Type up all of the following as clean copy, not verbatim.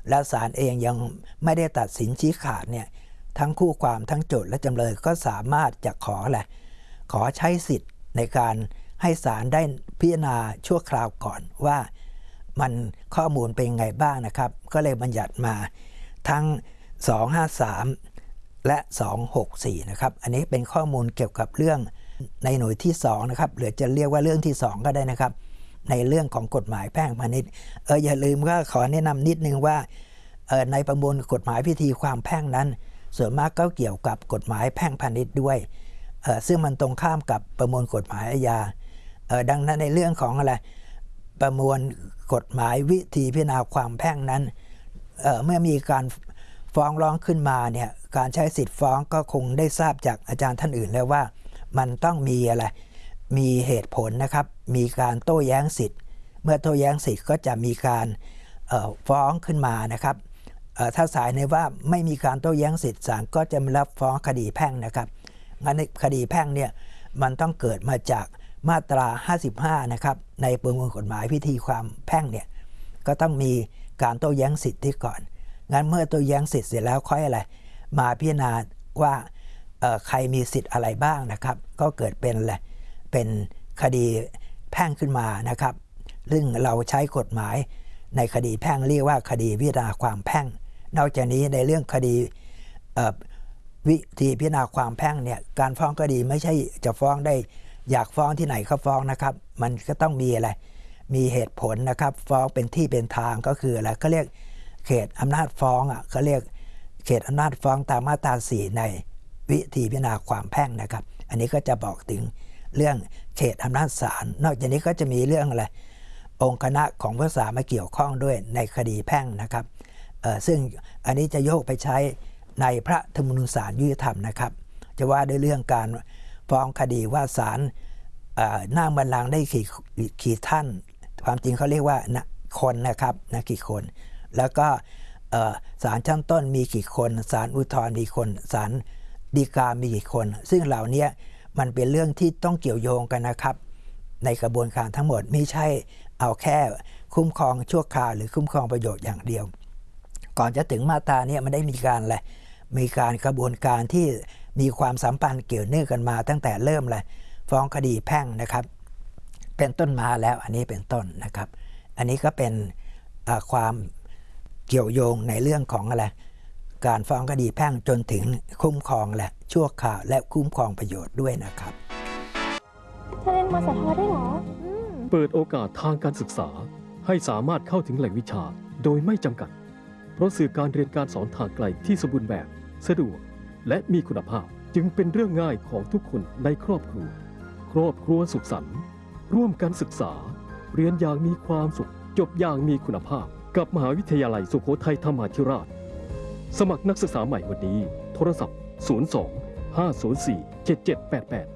และศาลเองยังไม่ได้ตัดสินชี้ขาดเนี่ยทั้งคู่ความทั้งโจทก์และจำเลยก็สามารถจะขอใช้สิทธิ์ในการให้ศาลได้พิจารณาชั่วคราวก่อนว่ามันข้อมูลเป็นไงบ้างนะครับก็เลยบัญญัติมาทั้ง253และ264นะครับอันนี้เป็นข้อมูลเกี่ยวกับเรื่องในหน่วยที่2นะครับหรือจะเรียกว่าเรื่องที่2ก็ได้นะครับในเรื่องของกฎหมายแพ่งพาณิชย์อย่าลืมก็ขอแนะนำนิดนึงว่าในประมวลกฎหมายพิธีความแพ่งนั้นส่วนมากก็เกี่ยวกับกฎหมายแพ่งพาณิชย์ด้วยซึ่งมันตรงข้ามกับประมวลกฎหมายอาญาดังนั้นในเรื่องของประมวลกฎหมายวิธีพิจารณาความแพ่งนั้นเมื่อมีการฟ้องร้องขึ้นมาเนี่ยการใช้สิทธิ์ฟ้องก็คงได้ทราบจากอาจารย์ท่านอื่นแล้วว่ามันต้องมีเหตุผลนะครับมีการโต้แย้งสิทธิ์เมื่อโต้แย้งสิทธิ์ก็จะมีการฟ้องขึ้นมานะครับถ้าศาลในว่าไม่มีการโต้แย้งสิทธิ์ศาลก็จะไม่รับฟ้องคดีแพ่งนะครับงั้นคดีแพ่งเนี่ยมันต้องเกิดมาจากมาตรา55นะครับในประมวลกฎหมายพิธีความแพ่งเนี่ยก็ต้องมีการโต้แย้งสิทธิ์ที่ก่อนงั้นเมื่อโต้แย้งสิทธิ์เสร็จแล้วค่อยมาพิจารณาว่าใครมีสิทธิ์อะไรบ้างนะครับก็เกิดเป็นคดีแพ่งขึ้นมานะครับซึ่งเราใช้กฎหมายในคดีแพ่งเรียกว่าคดีพิจารณาความแพ่งนอกจากนี้ในเรื่องคดีวิธีพิจารณาความแพ่งเนี่ยการฟ้องคดีไม่ใช่จะฟ้องได้อยากฟ้องที่ไหนก็ฟ้องนะครับมันก็ต้องมีเหตุผลนะครับฟ้องเป็นที่เป็นทางก็คืออะไรก็เรียกเขตอำนาจฟ้องเขาเรียกเขตอำนาจฟ้องตามมาตรา4ในวิธีพิจารณาความแพ่งนะครับอันนี้ก็จะบอกถึงเรื่องเขตอำนาจศาลนอกจากนี้ก็จะมีเรื่ององค์คณะของพระศาลมาเกี่ยวข้องด้วยในคดีแพ่งนะครับซึ่งอันนี้จะโยกไปใช้ในพระธรรมนูญศาลยุติธรรมนะครับจะว่าด้วยเรื่องการฟ้องคดีว่าศาลนั่งบัลลังก์ได้กี่ท่านความจริงเขาเรียกว่าคนนะครับกี่คนแล้วก็ศาลชั้นต้นมีกี่คนศาลอุทธรณ์มีคนศาลฎีกามีกี่คนซึ่งเหล่านี้มันเป็นเรื่องที่ต้องเกี่ยวโยงกันนะครับในกระบวนการทั้งหมดไม่ใช่เอาแค่คุ้มครองชั่วคราวหรือคุ้มครองประโยชน์อย่างเดียวก่อนจะถึงมาตรานี้มันได้มีการกระบวนการที่มีความสัมพันธ์เกี่ยวเนื่องกันมาตั้งแต่เริ่มฟ้องคดีแพ่งนะครับเป็นต้นมาแล้วอันนี้เป็นต้นนะครับอันนี้ก็เป็นความเกี่ยวโยงในเรื่องของการฟ้องคดีแพ่งจนถึงคุ้มครองชั่วคราวและคุ้มครองประโยชน์ด้วยนะครับเธอเรียนมสทได้หรอเปิดโอกาสทางการศึกษาให้สามารถเข้าถึงแหล่งวิชาโดยไม่จำกัดเพราะสื่อการเรียนการสอนทางไกลที่สมบูรณ์แบบสะดวกและมีคุณภาพจึงเป็นเรื่องง่ายของทุกคนในครอบครัวสุขสันต์ร่วมกันศึกษาเรียนอย่างมีความสุขจบอย่างมีคุณภาพกับมหาวิทยาลัยสุโขทัยธรรมาธิราชสมัครนักศึกษาใหม่วันนี้โทรศัพท์02 504 7788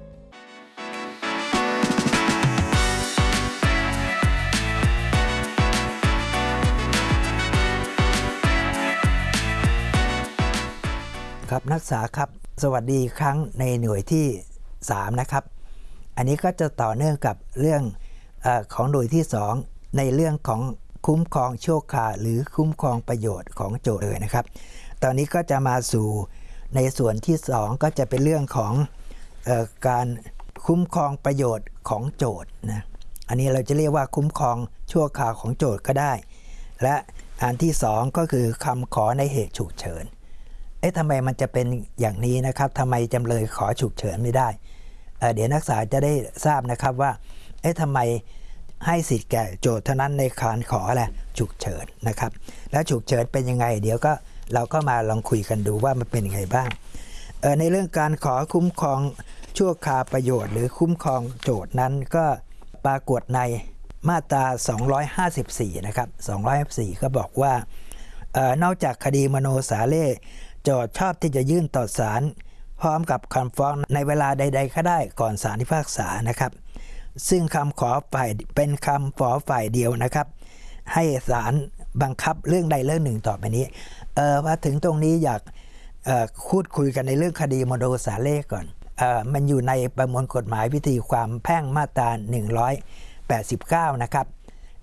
ครับนักศึกษาครับสวัสดีครั้งในหน่วยที่3นะครับอันนี้ก็จะต่อเนื่องกับเรื่องของหน่วยที่2ในเรื่องของคุ้มครองชั่วคราวหรือคุ้มครองประโยชน์ของโจทก์เลยนะครับตอนนี้ก็จะมาสู่ในส่วนที่2ก็จะเป็นเรื่องของการคุ้มครองประโยชน์ของโจทก์นะอันนี้เราจะเรียกว่าคุ้มครองชั่วคราวของโจทก์ก็ได้และอันที่2ก็คือคำขอในเหตุฉุกเฉินทำไมมันจะเป็นอย่างนี้นะครับทำไมจำเลยขอฉุกเฉินไม่ได้เดี๋ยวนักศึกษาจะได้ทราบนะครับว่าทำไมให้สิทธิ์แก่โจทก์เท่านั้นในการขอฉุกเฉินนะครับแล้วฉุกเฉินเป็นยังไงเดี๋ยวก็เราก็มาลองคุยกันดูว่ามันเป็นยังไงบ้างในเรื่องการขอคุ้มครองชั่วคราวประโยชน์หรือคุ้มครองโจทก์นั้นก็ปรากฏในมาตรา254นะครับ254ก็บอกว่านอกจากคดีมโนสาเล่โจทก์ชอบที่จะยื่นต่อศาลพร้อมกับคำฟ้องในเวลาใดๆก็ได้ก่อนศาลพิพากษานะครับซึ่งคำขอฝ่ายเป็นคำขอฝ่ายเดียวนะครับให้ศาลบังคับเรื่องใดเรื่องหนึ่งต่อไปนี้มาถึงตรงนี้อยากพูดคุยกันในเรื่องคดีมโนสาเล่ก่อนมันอยู่ในประมวลกฎหมายวิธีความแพ่งมาตรา189นะครับ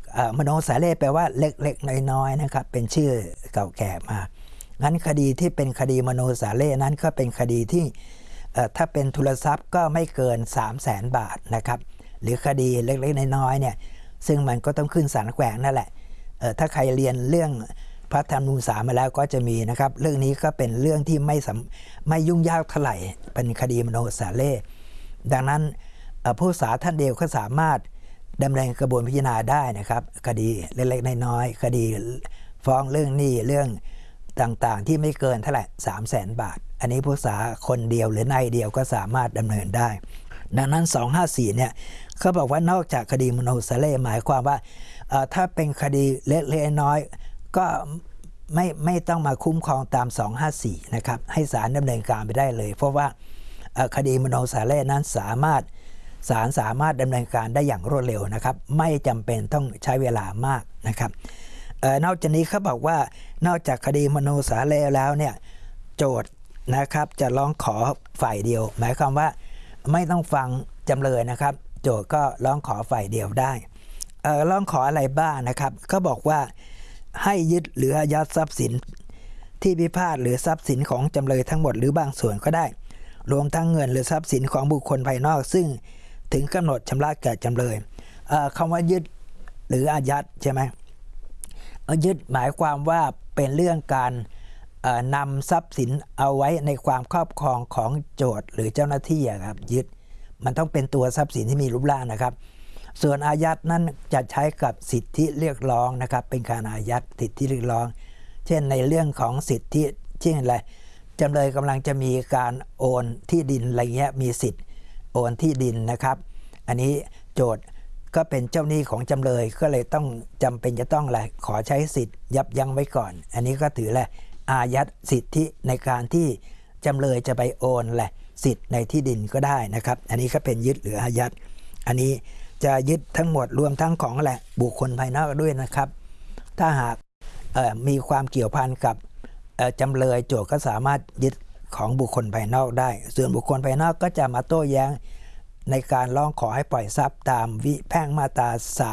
มโนสาเร่แปลว่าเล็กๆน้อยๆนะครับเป็นชื่อเก่าแก่มางั้นคดีที่เป็นคดีมโนสาเร่นั้นก็เป็นคดีที่ถ้าเป็นทุนทรัพย์ก็ไม่เกิน 300,000 บาทนะครับหรือคดีเล็กๆน้อยๆเนี่ยซึ่งมันก็ต้องขึ้นศาลแขวงนั่นแหละถ้าใครเรียนเรื่องพระธรรมนูญศาลมาแล้วก็จะมีนะครับเรื่องนี้ก็เป็นเรื่องที่ไม่ยุ่งยากเท่าไหร่เป็นคดีมโนสาเร่ดังนั้นผู้ศาลท่านเดียวก็สามารถดำเนินกระบวนพิจารณาได้นะครับคดีเล็กๆน้อยๆคดีฟ้องเรื่องหนี้เรื่องต่างๆที่ไม่เกินเท่าไหร่ 300,000 บาทอันนี้ผู้ศาลคนเดียวหรือนายเดียวก็สามารถดำเนินได้ดังนั้น254เนี่ยเขาบอกว่านอกจากคดีมโนสาเร่หมายความว่าถ้าเป็นคดีเล็กๆน้อยๆก็ไม่ต้องมาคุ้มครองตาม254นะครับให้ศาลดำเนินการไปได้เลยเพราะว่าคดีมโนสาเร่นั้นศาลสามารถดำเนินการได้อย่างรวดเร็วนะครับไม่จำเป็นต้องใช้เวลามากนะครับนอกจากนี้เขาบอกว่านอกจากคดีมโนสาเร่แล้วเนี่ยโจทย์นะครับจะร้องขอฝ่ายเดียวหมายความว่าไม่ต้องฟังจำเลยนะครับโจทย์ก็ร้องขอฝ่ายเดียวได้ร้องขออะไรบ้างนะครับเขาบอกว่าให้ยึดหรืออายัดทรัพย์สินที่พิพาทหรือทรัพย์สินของจำเลยทั้งหมดหรือบางส่วนก็ได้รวมทั้งเงินหรือทรัพย์สินของบุคคลภายนอกซึ่งถึงกำหนดชำระแก่จำเลยคำว่ายึดหรืออายัดใช่ไหมยึดหมายความว่าเป็นเรื่องการนำทรัพย์สินเอาไว้ในความครอบครองของโจทย์หรือเจ้าหน้าที่ครับยึดมันต้องเป็นตัวทรัพย์สินที่มีรูปร่างนะครับส่วนอายัดนั้นจะใช้กับสิทธิเรียกร้องนะครับเป็นการอายัดสิทธิเรียกร้องเช่นในเรื่องของสิทธิเช่นอะไรจำเลยกำลังจะมีการโอนที่ดินอะไรเงี้ยมีสิทธิ์โอนที่ดินนะครับอันนี้โจทย์ก็เป็นเจ้าหนี้ของจำเลยก็เลยต้องจำเป็นจะต้องอะไรขอใช้สิทธิ์ยับยั้งไว้ก่อนอันนี้ก็ถือแหละอายัดสิทธิในการที่จำเลยจะไปโอนแหละสิทธิ์ในที่ดินก็ได้นะครับอันนี้ก็เป็นยึดหรืออายัดอันนี้จะยึดทั้งหมดรวมทั้งของแหละบุคคลภายนอกด้วยนะครับถ้าหากมีความเกี่ยวพันกับจำเลยโจทก์ก็สามารถยึดของบุคคลภายนอกได้ส่วนบุคคลภายนอกก็จะมาโต้แย้งในการร้องขอให้ปล่อยทรัพย์ตามวิแพ่งมาตรา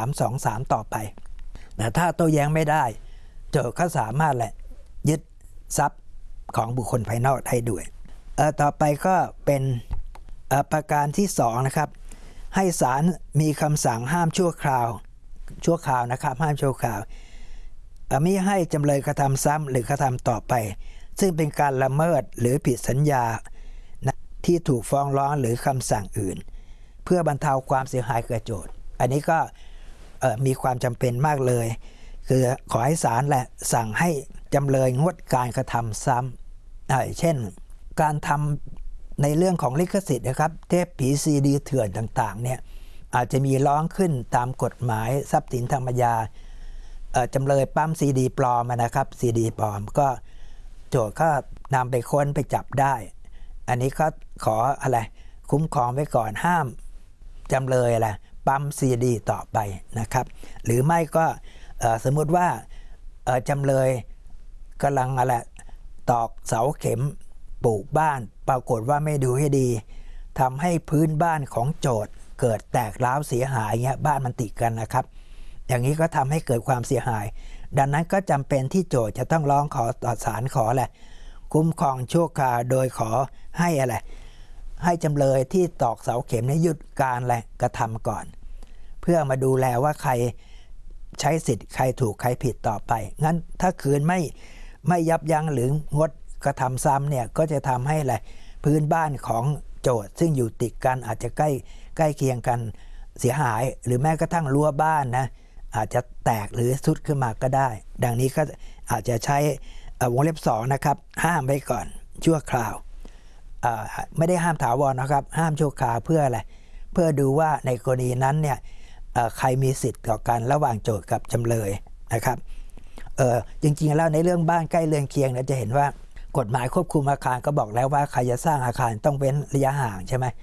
323ต่อไปแต่ถ้าโต้แย้งไม่ได้โจทก์ก็สามารถแหละยึดทรัพย์ของบุคคลภายนอกได้ด้วยต่อไปก็เป็นประการที่2นะครับให้ศาลมีคำสั่งห้ามชั่วคราวนะครับห้ามชั่วคราวมิให้จำเลยกระทำซ้ำหรือกระทำต่อไปซึ่งเป็นการละเมิดหรือผิดสัญญาที่ถูกฟ้องร้องหรือคำสั่งอื่นเพื่อบรรเทาความเสียหายแก่โจทก์อันนี้ก็มีความจำเป็นมากเลยคือขอให้ศาลแหละสั่งให้จำเลยงดการกระทำซ้ำเช่นการทำในเรื่องของลิขสิทธิ์นะครับเทปผีซีดีเถื่อนต่างๆเนี่ยอาจจะมีร้องขึ้นตามกฎหมายทรัพย์สินทางปัญญาจำเลยปั๊มซีดีปลอมนะครับซีดีปลอมก็โจทก์ก็นำไปค้นไปจับได้อันนี้ก็ขออะไรคุ้มครองไว้ก่อนห้ามจำเลยอะไรปั๊มซีดีต่อไปนะครับหรือไม่ก็สมมุติว่าจำเลยกำลังอะไรตอกเสาเข็มปลูกบ้านปรากฏว่าไม่ดูให้ดีทำให้พื้นบ้านของโจทก์เกิดแตกร้าวเสียหายเงี้ยบ้านมันติดกันนะครับอย่างนี้ก็ทำให้เกิดความเสียหายดังนั้นก็จำเป็นที่โจทก์จะต้องร้องขอต่อศาลขอแหละคุ้มครองชั่วคราวโดยขอให้อะไรให้จำเลยที่ตอกเสาเข็มนี้หยุดการอะไรกระทำก่อนเพื่อมาดูแลว่าใครใช้สิทธิ์ใครถูกใครผิดต่อไปงั้นถ้าคืนไม่ยับยั้งหรืองดกระทำซ้ำเนี่ยก็จะทำให้อะไรพื้นบ้านของโจทก์ซึ่งอยู่ติดกันอาจจะใกล้เคียงกันเสียหายหรือแม้กระทั่งรั้วบ้านนะอาจจะแตกหรือทรุดขึ้นมาก็ได้ดังนี้ก็อาจจะใช้วงเล็บ2นะครับห้ามไว้ก่อนชั่วคราวไม่ได้ห้ามถาวรนะครับห้ามชั่วคราวเพื่ออะไรเพื่อดูว่าในกรณีนั้นเนี่ยใครมีสิทธิ์ต่อกันระหว่างโจทก์กับจำเลยนะครับจริงๆแล้วในเรื่องบ้านใกล้เรือนเคียงเราจะเห็นว่ากฎหมายควบคุมอาคารก็บอกแล้วว่าใครจะสร้างอาคารต้องเว้นระยะห่างใช่ไหม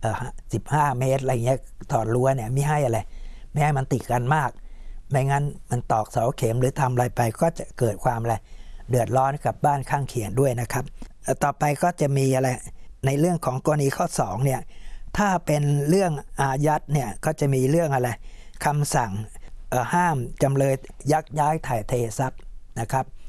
15 เมตรอะไรเงี้ยถอดรั้วเนี่ยไม่ให้อะไรไม่ให้มันติดกันมากไม่งั้นมันตอกเสาเข็มหรือทำอะไรไปก็จะเกิดความอะไรเดือดร้อนกับบ้านข้างเคียงด้วยนะครับต่อไปก็จะมีอะไรในเรื่องของกรณีข้อ2เนี่ยถ้าเป็นเรื่องอายัดเนี่ยก็จะมีเรื่องอะไรคำสั่งห้ามจำเลยยักย้ายถ่ายเททรัพย์นะครับ